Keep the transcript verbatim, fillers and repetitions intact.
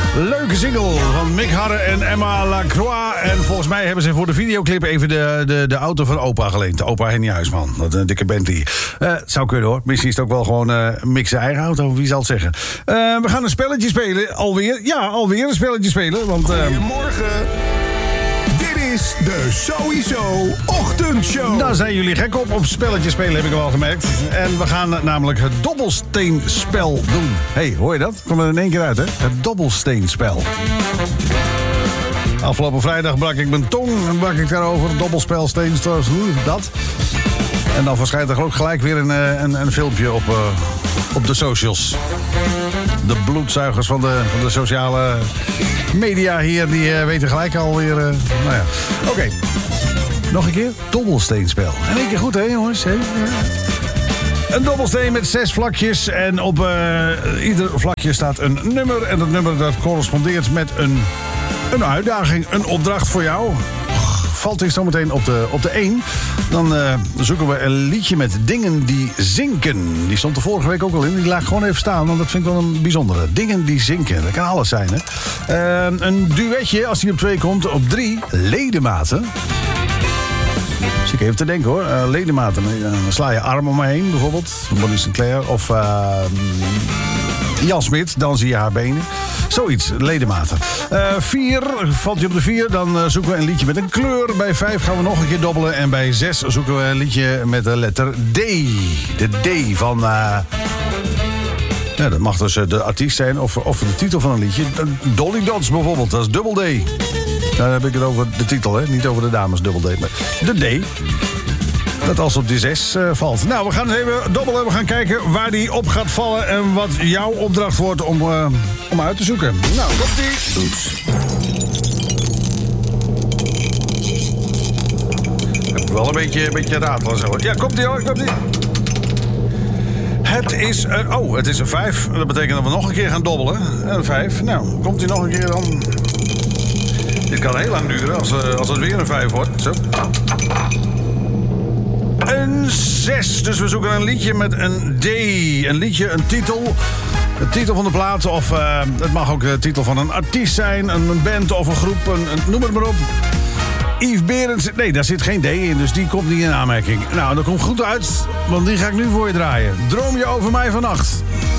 Leuke single van Mick Harre en Emma Lacroix. En volgens mij hebben ze voor de videoclip even de, de, de auto van opa geleend. De opa Henny Huisman. Dat is een dikke Bentley. Uh, het zou kunnen hoor. Misschien is het ook wel gewoon uh, Mick zijn eigen auto. Wie zal het zeggen? Uh, we gaan een spelletje spelen. Alweer. Ja, alweer een spelletje spelen. Want, uh, Goedemorgen. Dit is de Sowieso Ochtendshow. Daar zijn jullie gek op. Op spelletjes spelen heb ik al gemerkt. En we gaan namelijk het dobbelsteenspel doen. Hé, hey, hoor je dat? Komt er in één keer uit, hè? Het dobbelsteenspel. Afgelopen vrijdag brak ik mijn tong en brak ik daarover. Dobbelspel, steenstors, hoe dat. En dan verschijnt er ook gelijk weer een, een, een filmpje op, uh, op de socials. De bloedzuigers van de, van de sociale media hier, die uh, weten gelijk alweer... Uh, nou ja, oké. Okay. Nog een keer. Dobbelsteenspel. En één keer goed, hè jongens? Hè? Ja. Een dobbelsteen met zes vlakjes. En op uh, ieder vlakje staat een nummer. En dat nummer dat correspondeert met een, een uitdaging. Een opdracht voor jou. Valt hij zometeen op de, op de één. Dan uh, zoeken we een liedje met dingen die zinken. Die stond er vorige week ook al in. Die laat gewoon even staan, want dat vind ik wel een bijzondere. Dingen die zinken. Dat kan alles zijn, hè. Uh, een duetje, als die op twee komt. Op drie, ledematen. Dus ik even te denken, hoor. Uh, ledematen. Dan sla je arm om me heen, bijvoorbeeld. Bonnie Sinclair. Of uh, Jan Smit. Dan zie je haar benen. Zoiets, ledematen. Uh, vier, valt je op de vier, dan uh, zoeken we een liedje met een kleur. Bij vijf gaan we nog een keer dobbelen. En bij zes zoeken we een liedje met de letter D. De D van... Uh... Ja, dat mag dus uh, de artiest zijn of, of de titel van een liedje. Dolly Dots bijvoorbeeld, dat is dubbel D. Daar heb ik het over de titel, hè? Niet over de dames dubbel D, maar de D. Dat als op de zes uh, valt. Nou, we gaan even dobbelen. We gaan kijken waar die op gaat vallen. En wat jouw opdracht wordt om, uh, om uit te zoeken. Nou, komt-ie. Oeps. Ik heb wel een beetje, een beetje ratelen zo. Ja, komt-ie hoor, komt-ie. Het is een... Oh, het is een vijf. Dat betekent dat we nog een keer gaan dobbelen. Een vijf. Nou, komt-ie nog een keer dan. Dit kan heel lang duren als, uh, als het weer een vijf wordt. Zo. Een zes. Dus we zoeken een liedje met een D. Een liedje, een titel. De titel van de plaat. Of uh, het mag ook de titel van een artiest zijn. Een band of een groep. Een, een, noem het maar op. Yves Berends. Nee, daar zit geen D in. Dus die komt niet in aanmerking. Nou, dat komt goed uit. Want die ga ik nu voor je draaien. Droom je over mij vannacht.